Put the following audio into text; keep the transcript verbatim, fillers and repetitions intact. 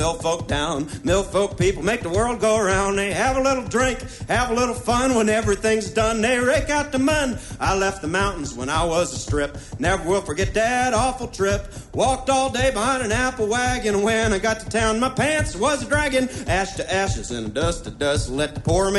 Mill folk down, mill folk people make the world go around. They have a little drink, have a little fun. When everything's done, they rake out the mun. I left the mountains when I was a strip. Never will forget that awful trip. Walked all day behind an apple wagon. When I got to town, my pants was a dragging. Ash to ashes and dust to dust. Let the poor man